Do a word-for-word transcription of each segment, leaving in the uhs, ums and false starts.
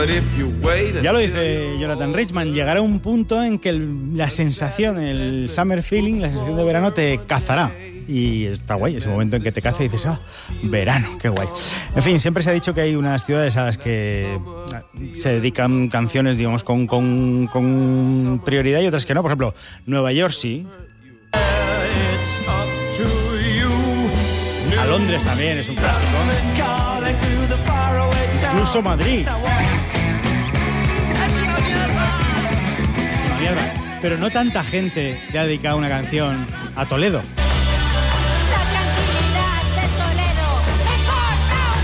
Ya lo dice Jonathan Richman, llegará un punto en que el, la sensación, el summer feeling, la sensación de verano te cazará. Y está guay, ese momento en que te caza y dices, ah, verano, qué guay. En fin, siempre se ha dicho que hay unas ciudades a las que se dedican canciones, digamos, con, con, con prioridad y otras que no. Por ejemplo, Nueva York sí. A Londres también es un clásico. Incluso Madrid. Mierda. Pero no tanta gente le ha dedicado una canción a Toledo. La tranquilidad de Toledo me importa un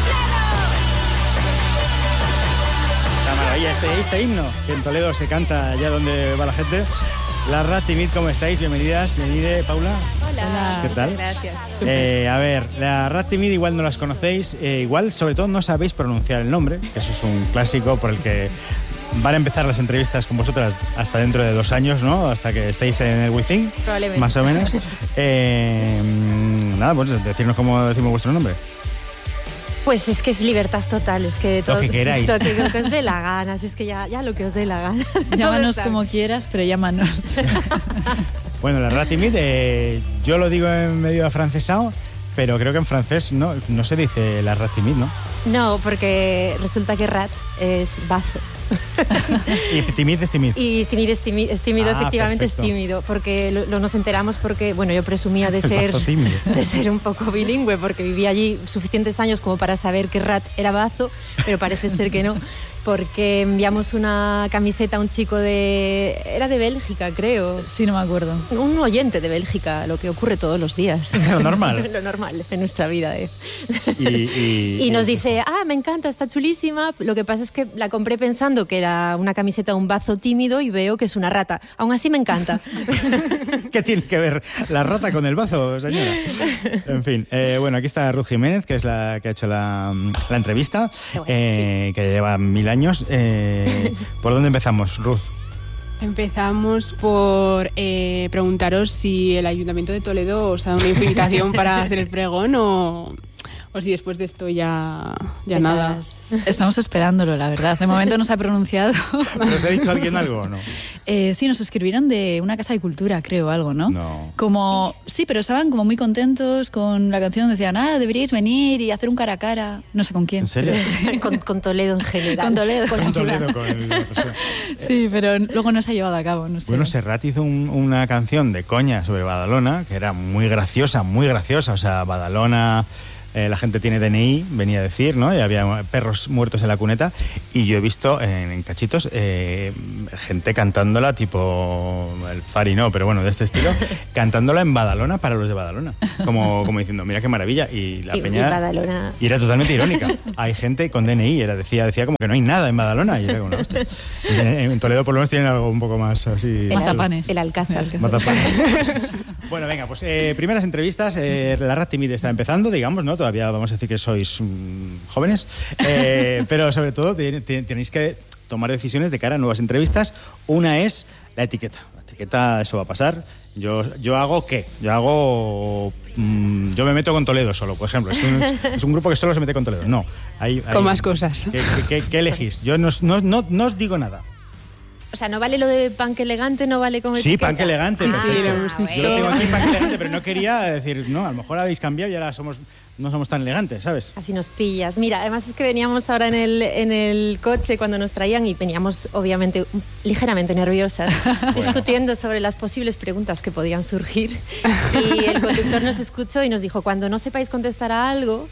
bledo. La maravilla, este, este himno que en Toledo se canta allá donde va la gente. La Ratimid, ¿cómo estáis? Bienvenidas. Bienvenida, Paula. Hola. ¿Qué tal? Muchas gracias. Eh, a ver, la Ratimid igual no las conocéis, eh, igual sobre todo no sabéis pronunciar el nombre, que eso es un clásico por el que van a empezar las entrevistas con vosotras hasta dentro de dos años, ¿no? Hasta que estéis en el Within, Probablemente. más o menos. Eh, nada, pues decirnos cómo decimos vuestro nombre. Pues es que es libertad total, es que todo Lo que queráis. Lo que, lo que os dé la gana, si es que ya, ya lo que os dé la gana. Llámanos como quieras, pero llámanos. Bueno, la Ratimid, eh, yo lo digo en medio afrancesado, pero creo que en francés no, no se dice la Ratimid, ¿no? No, porque resulta que rat es bazo. Y timid es timid. Y timid es, timi- es tímido, Ah, efectivamente perfecto. es tímido, porque lo, lo nos enteramos porque, bueno, yo presumía de El ser, bazo tímido. de ser un poco bilingüe, porque viví allí suficientes años como para saber que rat era bazo, pero parece ser que no, porque enviamos una camiseta a un chico de... era de Bélgica, creo. Sí, no me acuerdo. Un oyente de Bélgica, lo que ocurre todos los días. Lo normal. Lo normal en nuestra vida. ¿eh? Y, y, Y nos dice, ah, me encanta, está chulísima. Lo que pasa es que la compré pensando que era una camiseta de un bazo tímido y veo que es una rata. Aún así me encanta. ¿Qué tiene que ver la rata con el bazo, señora? En fin, eh, bueno, aquí está Ruth Jiménez, que es la que ha hecho la, la entrevista, Qué bueno, eh, que lleva mil años. Eh, ¿Por dónde empezamos, Ruth? Empezamos por eh, preguntaros si el Ayuntamiento de Toledo os ha dado una invitación para hacer el pregón o, o si después de esto ya, ya nada. Estás- Estamos esperándolo, la verdad. De momento no se ha pronunciado. ¿Nos ha dicho alguien algo o no? Eh, sí, nos escribieron de una casa de cultura, creo, algo, ¿no? No. Como, sí, pero estaban como muy contentos con la canción. Decían, ah, deberíais venir y hacer un cara a cara. No sé con quién. ¿En serio? con, con Toledo en general. Con Toledo. Con la Con ciudad. Toledo, con el- la persona. Sí, pero luego no se ha llevado a cabo, no sé. Bueno, Serrat hizo un- una canción de coña sobre Badalona, que era muy graciosa, muy graciosa. O sea, Badalona, eh, la gente tiene D N I, venía a decir, ¿no? Y había perros muertos en la cuneta. Y yo he visto en, en cachitos eh, gente cantándola, tipo el Fari, no, pero bueno, de este estilo, cantándola en Badalona para los de Badalona. Como, como diciendo, mira qué maravilla. Y la Y- y peña. Badalona. Y era totalmente irónica. Hay gente con D N I, era, decía, decía como que no hay nada en Badalona. Y yo digo, no, hostia. En, en Toledo por lo menos tienen algo un poco más así. El, Mazapanes. el Alcázar. Mazapanes. Bueno, venga, pues eh, primeras entrevistas. Eh, la Ratimid está empezando, digamos, ¿no? Todavía vamos a decir que sois mm, jóvenes. Eh, pero sobre todo te- te- tenéis que tomar decisiones de cara a nuevas entrevistas. Una es la etiqueta. La etiqueta, eso va a pasar. Yo, yo hago qué? Yo hago... mm, yo me meto con Toledo solo, por ejemplo. Es un, es un grupo que solo se mete con Toledo. No. Hay, hay- Con más cosas. ¿Qué, qué- qué- qué elegís? Yo no, os- no, no, no os digo nada. O sea, no vale lo de punk elegante, no vale como Sí, etiqueta. punk elegante. Sí, perfecto. sí, lo hemos visto. Yo lo tengo aquí punk elegante, pero no quería decir, no, a lo mejor habéis cambiado y ahora somos, no somos tan elegantes, ¿sabes? Así nos pillas. Mira, además es que veníamos ahora en el, en el coche cuando nos traían y veníamos obviamente un- ligeramente nerviosas, discutiendo sobre las posibles preguntas que podían surgir. Y el conductor nos escuchó y nos dijo, cuando no sepáis contestar a algo,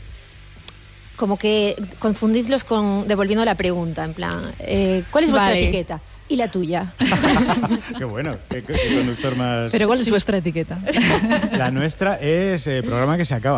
como que confundidlos con devolviendo la pregunta, en plan, eh, ¿cuál es vuestra Vale. etiqueta? ¿Y la tuya? Qué bueno, qué, qué- qué conductor más... Pero ¿cuál es vuestra etiqueta? La nuestra es eh, programa que se acaba.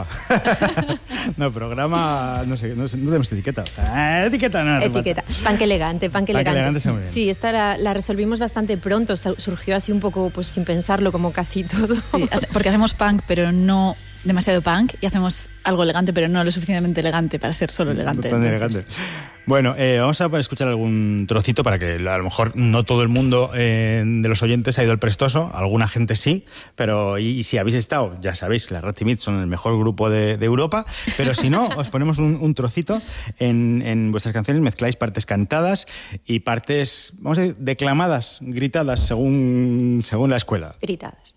No, programa, no sé, no, sé, no tenemos etiqueta. Ah, etiqueta, no. no Etiqueta. Punk elegante, punk elegante. elegante está muy bien. Sí, esta la, la resolvimos bastante pronto, su- surgió así un poco pues sin pensarlo como casi todo. Sí, hace- porque hacemos punk, pero no demasiado punk y hacemos algo elegante, pero no lo suficientemente elegante para ser solo elegante. No tan entonces. elegante. Bueno, eh, vamos a escuchar algún trocito para que a lo mejor no todo el mundo eh, de los oyentes ha ido al Prestoso, alguna gente sí, pero y, y si habéis estado, ya sabéis, las Rat Timid son el mejor grupo de, de Europa, pero si no, os ponemos un, un trocito en, en vuestras canciones, mezcláis partes cantadas y partes, vamos a decir, declamadas, gritadas, según, según la escuela. Gritadas.